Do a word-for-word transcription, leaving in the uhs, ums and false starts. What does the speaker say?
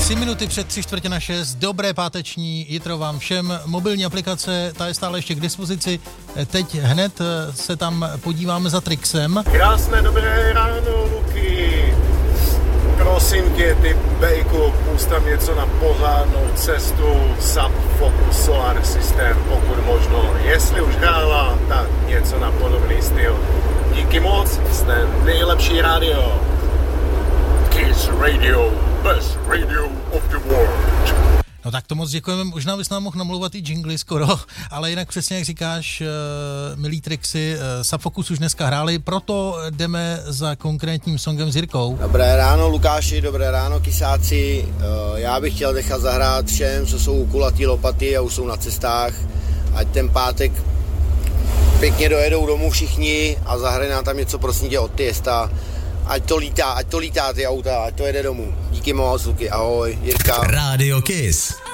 Tři minuty před tři čtvrtě na šest, dobré páteční jitro vám všem. Mobilní aplikace, ta je stále ještě k dispozici. Teď hned se tam podíváme za Trixem. Krásné dobré ráno, Luky. Prosím tě, ty bejku, pust tam něco na pořádnou cestu, Sub Focus Solar System, pokud možno. Jestli už hrála, tak něco na podobný styl. Díky moc, jste nejlepší rádio. Kiss Radio, best radio of the world. No tak to moc děkujeme, možná bys nám mohl namlouvat i jingly skoro, ale jinak přesně jak říkáš, uh, milí Trixy, uh, Sub Focus už dneska hráli, proto jdeme za konkrétním songem s Jirkou. Dobré ráno Lukáši, dobré ráno Kysáci, uh, já bych chtěl nechat zahrát všem, co jsou kulatý lopaty a už jsou na cestách, ať ten pátek pěkně dojedou domů všichni a zahrají nám tam něco prosím tě od Tiesta. Ať to lítá, ať to lítá ty auta, ať to jede domů. Díky moc, Luky, ahoj, Jirka. Radio Kiss.